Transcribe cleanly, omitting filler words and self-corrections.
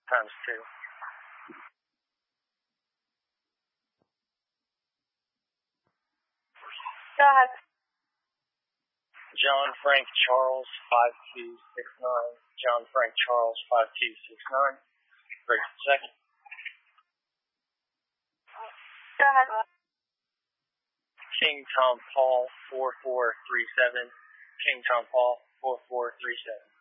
times 2. Go ahead. John Frank Charles 5269. John Frank Charles 5269. Break second. Go ahead. King Tom Paul 4437. King Tom Paul 4437.